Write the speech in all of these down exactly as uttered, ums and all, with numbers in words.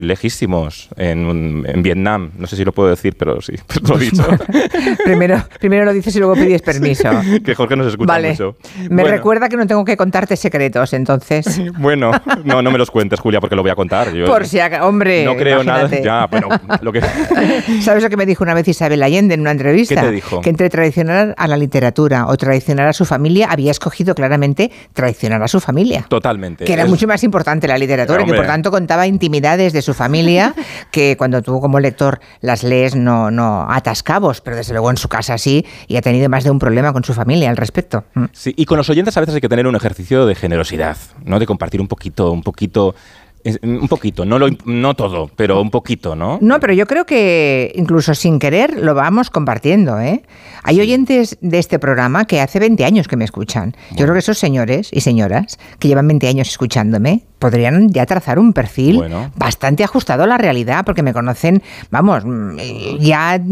lejísimos, en, en Vietnam. No sé si lo puedo decir, pero sí, pues lo he dicho. primero, primero lo dices y luego pides permiso. Que Jorge nos escucha vale. mucho. Me bueno. recuerda que no tengo que contarte secretos, entonces. Bueno, no, no me los cuentes, Julia, porque lo voy a contar. Yo, Por si acaso, hombre. No creo imagínate. nada. Ya, bueno, lo que... ¿Sabes lo que me dijo una vez Isabel Allende en una entrevista? ¿Qué te dijo? Que entre traicionar a la literatura o traicionar a su familia, había escogido claramente traicionar a su familia. Totalmente. Que era es... mucho más importante la literatura, Hombre. que por tanto contaba intimidades de su familia, que cuando tú como lector las lees no, no atas cabos, pero desde luego en su casa sí, y ha tenido más de un problema con su familia al respecto. Sí, y con los oyentes a veces hay que tener un ejercicio de generosidad, ¿no? De compartir un poquito, un poquito... Un poquito, no, lo, no todo, pero un poquito, ¿no? No, pero yo creo que incluso sin querer lo vamos compartiendo, ¿eh? Hay sí. oyentes de este programa que hace veinte años que me escuchan. Bueno. Yo creo que esos señores y señoras que llevan veinte años escuchándome podrían ya trazar un perfil bueno. bastante ajustado a la realidad, porque me conocen, vamos, ya...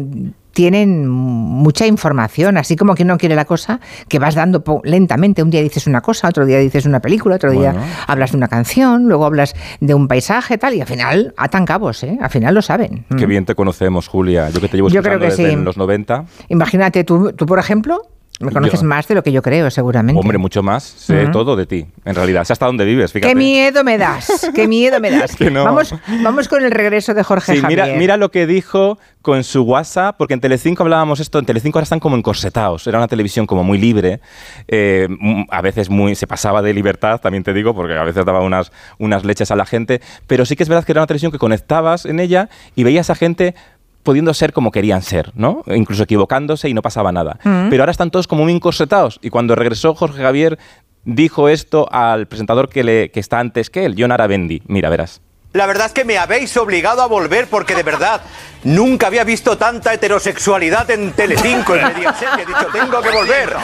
tienen mucha información, así como que uno quiere la cosa, que vas dando lentamente. Un día dices una cosa, otro día dices una película, otro día bueno. hablas de una canción, luego hablas de un paisaje, tal, y al final atan cabos, ¿eh? Al final lo saben. Qué bien te conocemos, Julia. Yo que te llevo yo escuchando creo que desde sí. los noventa. Imagínate, tú, tú por ejemplo... Me conoces yo, más de lo que yo creo, seguramente. Hombre, mucho más. Sé uh-huh. todo de ti, en realidad. Sé hasta dónde vives, fíjate. ¡Qué miedo me das! ¡Qué miedo me das! que no. vamos, vamos con el regreso de Jorge sí, Javier. Mira, mira lo que dijo con su WhatsApp, porque en Telecinco hablábamos esto. En Telecinco ahora están como encorsetados. Era una televisión como muy libre. Eh, a veces muy se pasaba de libertad, también te digo, porque a veces daba unas, unas leches a la gente. Pero sí que es verdad que era una televisión que conectabas en ella y veías a gente... pudiendo ser como querían ser, ¿no? Incluso equivocándose y no pasaba nada. Mm. Pero ahora están todos como muy encorsetados. Y cuando regresó Jorge Javier, dijo esto al presentador que, le, que está antes que él, Jon Arabendi. Mira, verás. La verdad es que me habéis obligado a volver porque de verdad nunca había visto tanta heterosexualidad en Telecinco, en Mediaset. He dicho, tengo que volver.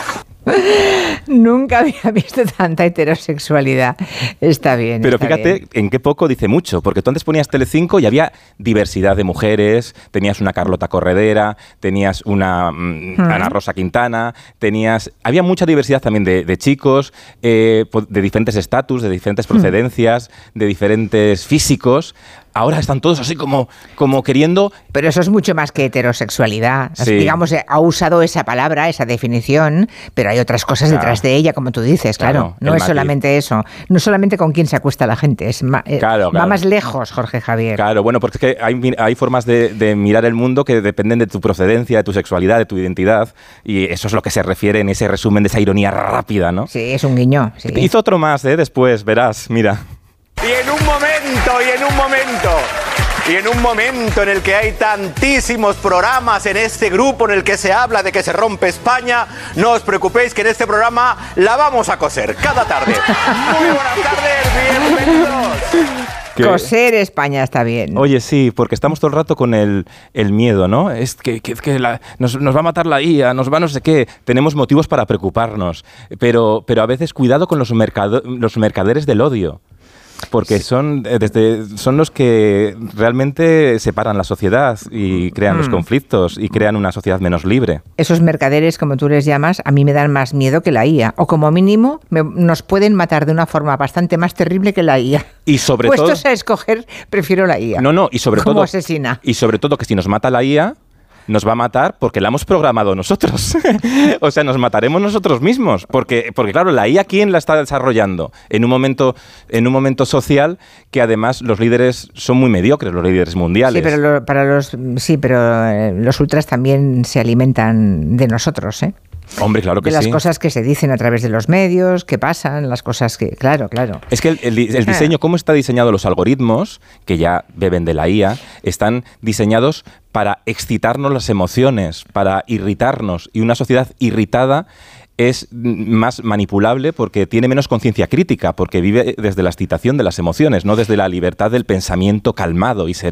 Nunca había visto tanta heterosexualidad. Está bien. Pero está fíjate bien. en qué poco dice mucho, porque tú antes ponías Telecinco y había diversidad de mujeres, tenías una Carlota Corredera, tenías una mm, uh-huh. Ana Rosa Quintana, tenías... Había mucha diversidad también de, de chicos, eh, de diferentes estatus, de diferentes procedencias, uh-huh. de diferentes físicos. Ahora están todos así como, como queriendo... Pero eso es mucho más que heterosexualidad. Sí. Digamos, ha usado esa palabra, esa definición, pero hay otras cosas claro. detrás de ella, como tú dices, claro. claro no es matiz. solamente eso. No solamente con quién se acuesta la gente. Es ma- claro, va claro. más lejos, Jorge Javier. Claro, bueno, porque es que hay, hay formas de, de mirar el mundo que dependen de tu procedencia, de tu sexualidad, de tu identidad. Y eso es lo que se refiere en ese resumen de esa ironía rápida, ¿no? Sí, es un guiño. Sí. Hizo otro más, ¿eh? Después, verás, mira. Y en un momento, y en un momento, y en un momento en el que hay tantísimos programas en este grupo en el que se habla de que se rompe España, no os preocupéis que en este programa la vamos a coser cada tarde. Muy buenas tardes, bienvenidos. Que, coser España está bien. Oye, sí, porque estamos todo el rato con el, el miedo, ¿no? Es que, que, que la, nos, nos va a matar la I A, nos va no sé qué. Tenemos motivos para preocuparnos, pero, pero a veces cuidado con los, mercado, los mercaderes del odio. Porque son, desde, son los que realmente separan la sociedad y crean mm. los conflictos y crean una sociedad menos libre. Esos mercaderes, como tú les llamas, a mí me dan más miedo que la I A. O como mínimo, me, nos pueden matar de una forma bastante más terrible que la I A. Y sobre Puestos todo, a escoger, prefiero la I A. No, no, y sobre como todo... asesina. Y sobre todo que si nos mata la I A... nos va a matar porque la hemos programado nosotros. O sea, nos mataremos nosotros mismos. Porque, porque claro, la I A, ¿quién la está desarrollando? En un momento, en un momento social que además los líderes son muy mediocres, los líderes mundiales. Sí, pero, lo, para los, sí, pero eh, los ultras también se alimentan de nosotros, ¿eh? Hombre, claro que sí. De las sí. cosas que se dicen a través de los medios, que pasan, las cosas que... Claro, claro. Es que el, el, el diseño, cómo está diseñado los algoritmos, que ya beben de la I A, están diseñados para excitarnos las emociones, para irritarnos. Y una sociedad irritada es más manipulable porque tiene menos conciencia crítica, porque vive desde la excitación de las emociones, no desde la libertad del pensamiento calmado y sereno.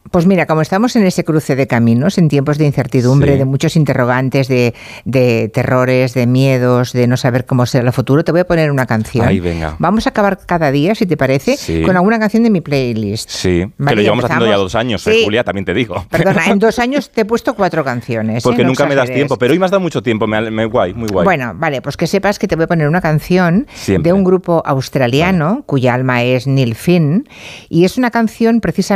Pues mira, como estamos en ese cruce de caminos, en tiempos de incertidumbre, Sí. de muchos interrogantes, de, de terrores, de miedos, de no saber cómo será el futuro, te voy a poner una canción. Ay, venga. Vamos a acabar cada día, si te parece, Sí. con alguna canción de mi playlist. Sí, Vale, que lo llevamos haciendo ya empezamos. dos años, Sí. eh, Julia, también te digo. Perdona, en dos años te he puesto cuatro canciones. Porque ¿eh? No nunca me das exageres. tiempo, pero hoy me has dado mucho tiempo, me, me guay, muy guay. Bueno, vale, pues que sepas que te voy a poner una canción Siempre. de un grupo australiano, cuya alma es Neil Finn, y es una canción precisamente